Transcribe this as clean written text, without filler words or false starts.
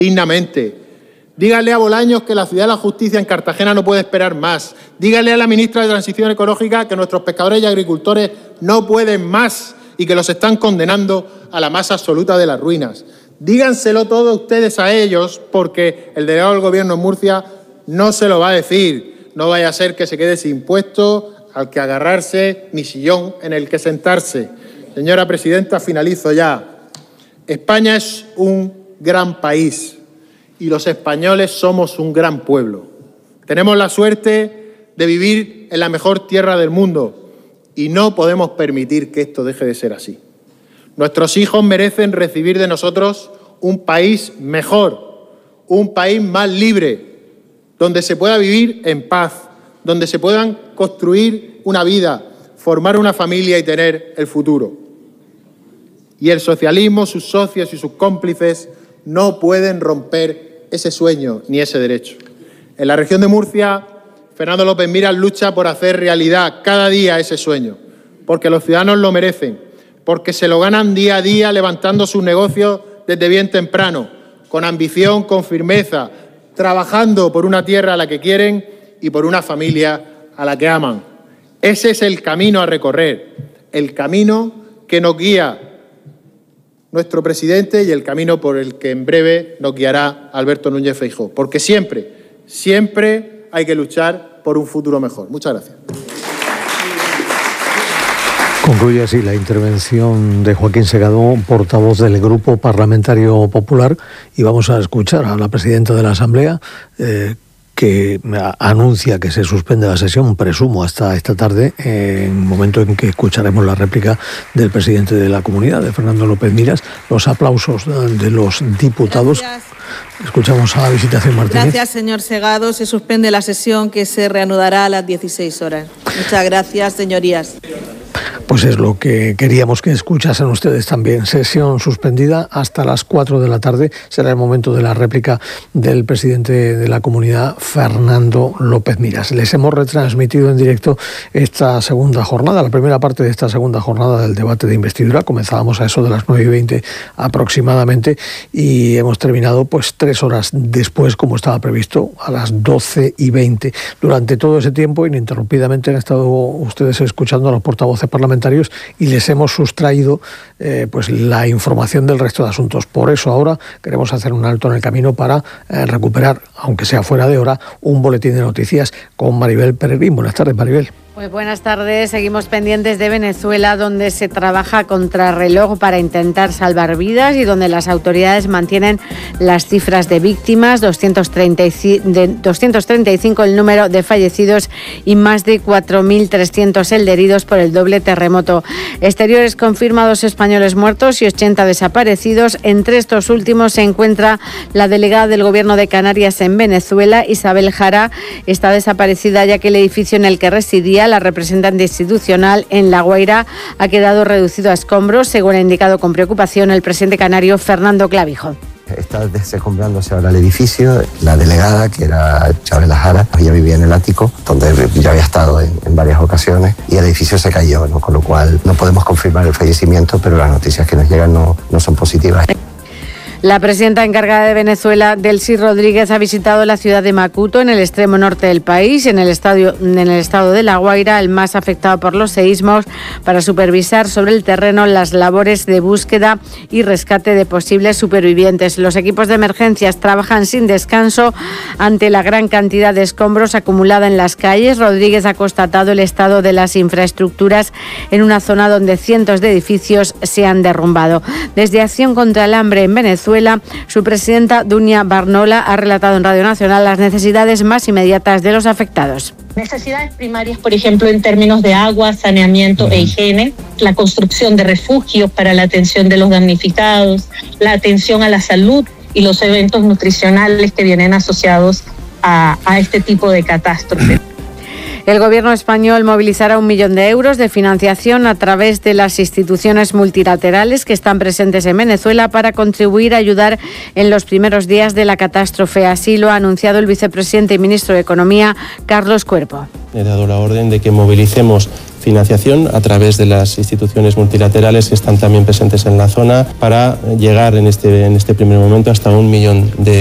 dignamente. Dígale a Bolaños que la ciudad de la justicia en Cartagena no puede esperar más. Dígale a la ministra de Transición Ecológica que nuestros pescadores y agricultores no pueden más y que los están condenando a la más absoluta de las ruinas. Díganselo todo ustedes a ellos, porque el delegado del Gobierno en Murcia no se lo va a decir. No vaya a ser que se quede sin puesto al que agarrarse ni sillón en el que sentarse. Señora presidenta, finalizo ya. España es un gran país y los españoles somos un gran pueblo. Tenemos la suerte de vivir en la mejor tierra del mundo y no podemos permitir que esto deje de ser así. Nuestros hijos merecen recibir de nosotros un país mejor, un país más libre, donde se pueda vivir en paz, donde se puedan construir una vida, formar una familia y tener el futuro. Y el socialismo, sus socios y sus cómplices no pueden romper ese sueño ni ese derecho. En la región de Murcia, Fernando López Miras lucha por hacer realidad cada día ese sueño, porque los ciudadanos lo merecen, porque se lo ganan día a día levantando sus negocios desde bien temprano, con ambición, con firmeza, trabajando por una tierra a la que quieren y por una familia a la que aman. Ese es el camino a recorrer, el camino que nos guía nuestro presidente y el camino por el que en breve nos guiará Alberto Núñez Feijóo, porque siempre hay que luchar por un futuro mejor. Muchas gracias. Concluye así la intervención de Joaquín Segado, portavoz del Grupo Parlamentario Popular, y vamos a escuchar a la presidenta de la Asamblea, que anuncia que se suspende la sesión, presumo, hasta esta tarde, en el momento en que escucharemos la réplica del presidente de la comunidad, de Fernando López Miras. Los aplausos de los diputados. Gracias. Escuchamos a Visitación Martínez. Gracias, señor Segado. Se suspende la sesión, que se reanudará a las 16 horas. Muchas gracias, señorías. Pues es lo que queríamos que escuchasen ustedes también. Sesión suspendida hasta las 4 de la tarde. Será el momento de la réplica del presidente de la comunidad, Fernando López Miras. Les hemos retransmitido en directo esta segunda jornada, la primera parte de esta segunda jornada del debate de investidura. Comenzábamos a eso de las 9:20 aproximadamente y hemos terminado pues 3 horas después, como estaba previsto, a las 12:20. Durante todo ese tiempo, ininterrumpidamente, han estado ustedes escuchando a los portavoces parlamentarios y les hemos sustraído pues la información del resto de asuntos. Por eso ahora queremos hacer un alto en el camino para recuperar, aunque sea fuera de hora, un boletín de noticias con Maribel Peregrín. Buenas tardes, Maribel. Pues buenas tardes, seguimos pendientes de Venezuela, donde se trabaja contrarreloj para intentar salvar vidas y donde las autoridades mantienen las cifras de víctimas, 235 el número de fallecidos y más de 4.300 el de heridos por el doble terremoto. Exteriores confirma 2 españoles muertos y 80 desaparecidos. Entre estos últimos se encuentra la delegada del Gobierno de Canarias en Venezuela, Isabel Jara. Está desaparecida ya que el edificio en el que residía la representante institucional en La Guaira ha quedado reducido a escombros, según ha indicado con preocupación el presidente canario Fernando Clavijo. Está desescombrándose ahora el edificio. La delegada, que era Chabela Jara, ella vivía en el ático, donde ya había estado en varias ocasiones, y el edificio se cayó, ¿no? Con lo cual no podemos confirmar el fallecimiento, pero las noticias que nos llegan no son positivas. La presidenta encargada de Venezuela, Delcy Rodríguez, ha visitado la ciudad de Macuto, en el extremo norte del país, en el estado de La Guaira, el más afectado por los seísmos, para supervisar sobre el terreno las labores de búsqueda y rescate de posibles supervivientes. Los equipos de emergencias trabajan sin descanso ante la gran cantidad de escombros acumulada en las calles. Rodríguez ha constatado el estado de las infraestructuras en una zona donde cientos de edificios se han derrumbado. Desde Acción contra el Hambre en Venezuela, su presidenta, Dunia Barnola, ha relatado en Radio Nacional las necesidades más inmediatas de los afectados. Necesidades primarias, por ejemplo, en términos de agua, saneamiento e higiene, la construcción de refugios para la atención de los damnificados, la atención a la salud y los eventos nutricionales que vienen asociados a este tipo de catástrofes. El Gobierno español movilizará 1 millón de euros de financiación a través de las instituciones multilaterales que están presentes en Venezuela para contribuir a ayudar en los primeros días de la catástrofe. Así lo ha anunciado el vicepresidente y ministro de Economía, Carlos Cuerpo. He dado la orden de que movilicemos financiación a través de las instituciones multilaterales que están también presentes en la zona para llegar en este primer momento hasta 1 millón de